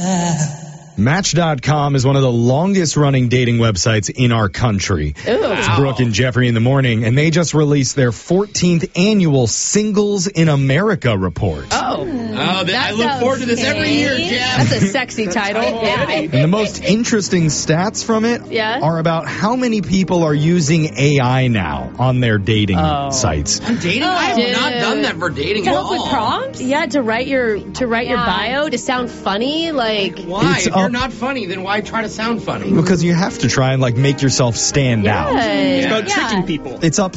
Match.com is one of the longest running dating websites in our country. It's Brooke and Jeffrey in the morning, and they just released their 14th annual Singles in America report. I look forward to this every year, Jeff. That's a sexy title. And the most interesting stats from it are about how many people are using AI now on their dating sites. On dating? I have not done that for dating at all. With prompts? Yeah, to write your bio, to sound funny, like... Why? If you're not funny, then why try to sound funny? Because you have to try and make yourself stand out. It's about tricking people. It's up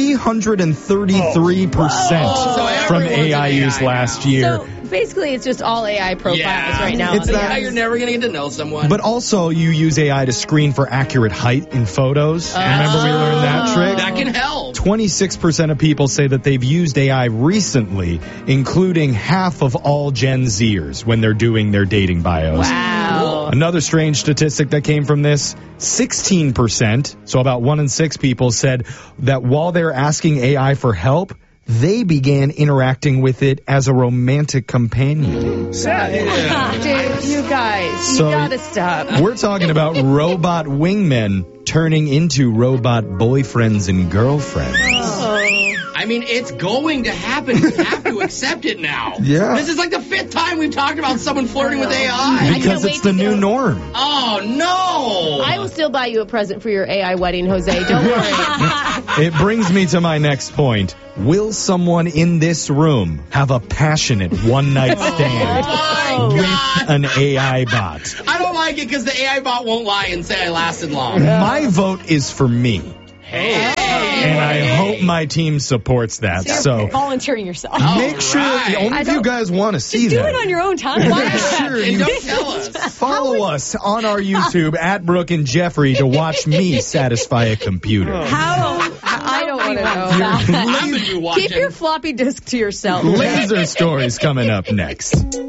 333% from AI use last year. So basically, it's just all AI profiles right now. It's that you're never going to get to know someone. But also, you use AI to screen for accurate height in photos. Remember we learned that trick? That can help. 26% of people say that they've used AI recently, including half of all Gen Zers when they're doing their dating bios. Wow. Another strange statistic that came from this, 16%, so about 1 in 6 people said that while they're asking AI for help, they began interacting with it as a romantic companion. Dude, you guys, you gotta stop. We're talking about robot wingmen turning into robot boyfriends and girlfriends. I mean, it's going to happen. We have to accept it now. Yeah. This is like the 5th time we've talked about someone flirting with AI. Because it's the new norm. Oh, no. I will still buy you a present for your AI wedding, Jose. Don't worry. It brings me to my next point. Will someone in this room have a passionate one-night stand with an AI bot? I don't like it because the AI bot won't lie and say I lasted long. My vote is for me. And I hope my team supports that. So volunteering yourself. Make sure only if you guys want to see do that. it on your own time. Make sure you don't tell us. follow us on our YouTube at Brooke and Jeffrey to watch me satisfy a computer. I don't want to know. I'm gonna be watching. Keep your floppy disk to yourself. Laser stories coming up next.